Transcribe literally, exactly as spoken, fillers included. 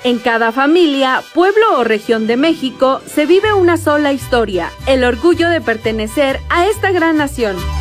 En cada familia, pueblo o región de México se vive una sola historia, el orgullo de pertenecer a esta gran nación.